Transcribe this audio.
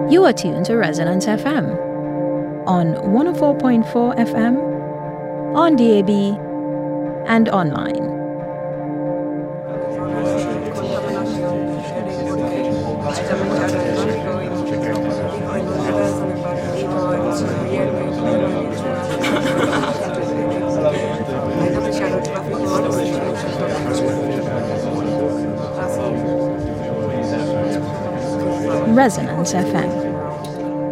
You are tuned to Resonance FM on 104.4 FM, on DAB, and online. Resonance FM.